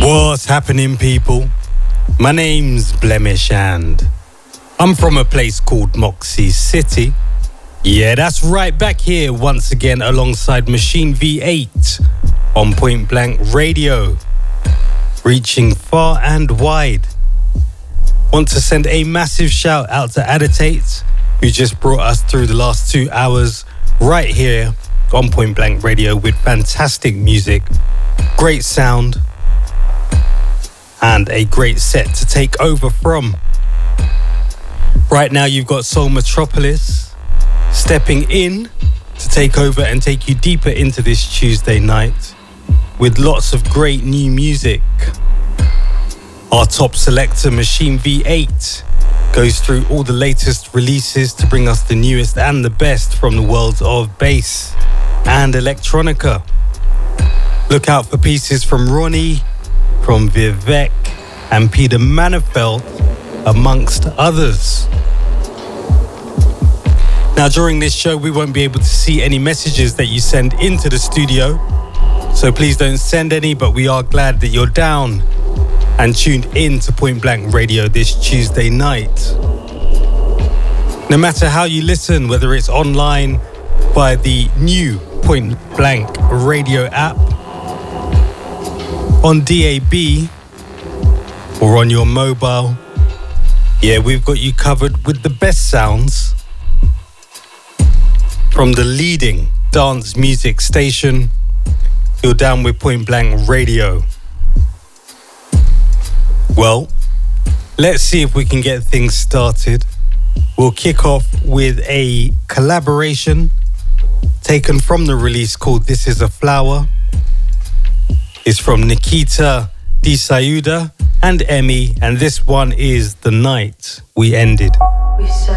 What's happening, people? My name's Blemish and I'm from a place called Moxie City. Yeah, that's right, back here once again alongside Machine V8 on Point Blank Radio, reaching far and wide. Want to send a massive shout out to Aditate, who just brought us through the last 2 hours right here on Point Blank Radio with fantastic music, great sound, and a great set to take over from. Right now you've got Soul Metropolis stepping in to take over and take you deeper into this Tuesday night with lots of great new music. Our top selector, Machine V8, goes through all the latest releases to bring us the newest and the best from the worlds of bass and electronica. Look out for pieces from Ronnie, from Vivek and Peter Manafelt, amongst others. Now, during this show, we won't be able to see any messages that you send into the studio, so please don't send any, but we are glad that you're down and tuned in to Point Blank Radio this Tuesday night. No matter how you listen, whether it's online via the new Point Blank Radio app, on DAB, or on your mobile, yeah, we've got you covered with the best sounds from the leading dance music station. You're down with Point Blank Radio. Well, let's see if we can get things started. We'll kick off with a collaboration taken from the release called This Is a Flower. It's from Nikita Disayuda and Emmy, and this one is The Night We Ended.